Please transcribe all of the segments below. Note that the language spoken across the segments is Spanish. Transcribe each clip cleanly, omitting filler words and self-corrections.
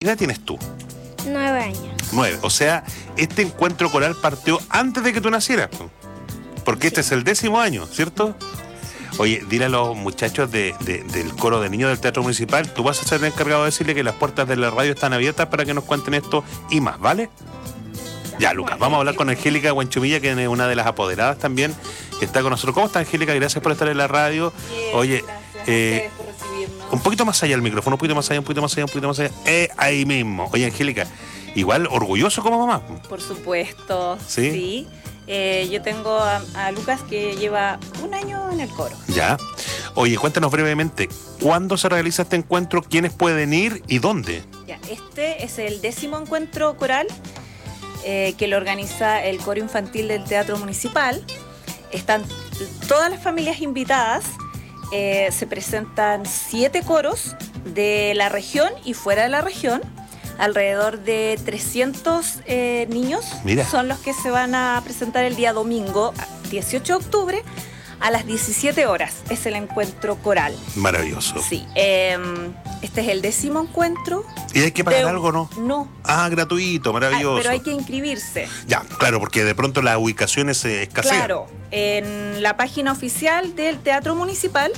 edad tienes tú? 9 años. 9. O sea, este encuentro coral partió antes de que tú nacieras. Porque este es el 10º año, ¿cierto? Oye, dile a los muchachos del coro de niños del Teatro Municipal, tú vas a ser el encargado de decirle que las puertas de la radio están abiertas para que nos cuenten esto y más, ¿vale? Ya, Lucas, vamos a hablar con Angélica Huanchumilla, que es una de las apoderadas también, que está con nosotros. ¿Cómo está, Angélica? Gracias por estar en la radio. Bien, oye, gracias por recibirnos. un poquito más allá el micrófono, un poquito más allá. Ahí mismo. Oye, Angélica, igual orgulloso como mamá. Por supuesto, ¿Sí? sí. Yo tengo a Lucas que lleva 1 año en el coro. Ya. Oye, cuéntanos brevemente, ¿cuándo se realiza este encuentro? ¿Quiénes pueden ir y dónde? Ya, este es el 10º encuentro coral que lo organiza el Coro Infantil del Teatro Municipal. Están todas las familias invitadas. Se presentan 7 coros de la región y fuera de la región. Alrededor de 300 niños. Mira. Son los que se van a presentar el día domingo, 18 de octubre, a las 17 horas. Es el encuentro coral. Maravilloso. Sí. Este es el 10º encuentro. ¿Y hay que pagar algo, no? No. Ah, gratuito, maravilloso. Pero hay que inscribirse. Ya, claro, porque de pronto las ubicaciones se escasean. Claro, en la página oficial del Teatro Municipal.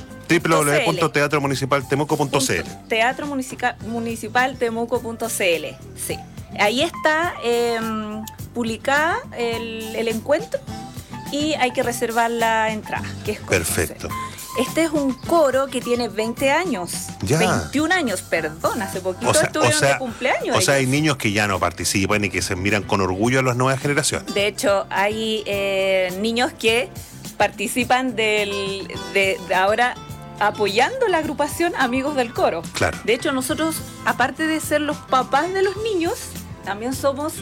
www.teatromunicipaltemuco.cl teatromunicipaltemuco.cl. Sí. Ahí está publicada el encuentro y hay que reservar la entrada, que es Perfecto. Este es un coro que tiene 20 años. Ya. 21 años, perdón, hace poquito estuvieron de cumpleaños. O sea, hay ellos. niños que ya no participan y que se miran con orgullo a las nuevas generaciones. De hecho, hay niños que participan de ahora apoyando la agrupación Amigos del Coro. Claro. De hecho, nosotros, aparte de ser los papás de los niños, también somos...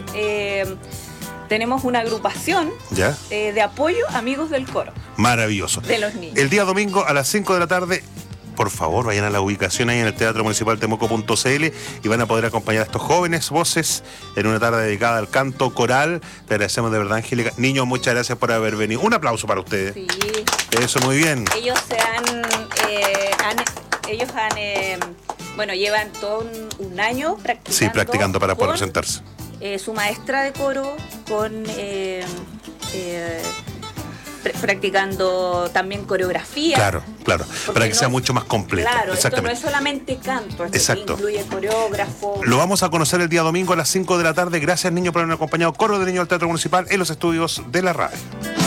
tenemos una agrupación ¿Ya? de apoyo Amigos del Coro. Maravilloso. De los niños. El día domingo a las 5 de la tarde, por favor, vayan a la ubicación ahí en el Teatro Municipal Temuco.cl y van a poder acompañar a estos jóvenes voces en una tarde dedicada al canto coral. Te agradecemos de verdad, Angélica. Niños, muchas gracias por haber venido. Un aplauso para ustedes. Sí. Eso, muy bien. Ellos llevan todo un año practicando. Sí, practicando para poder con, presentarse. Su maestra de coro, practicando también coreografía. Claro, para que no sea mucho más completo. Claro, esto no Exactamente. es solamente canto, esto Exacto. incluye coreógrafo. Lo vamos a conocer el día domingo a las 5 de la tarde. Gracias, niños, por haber acompañado. Coro de Niños del Teatro Municipal en los estudios de la radio.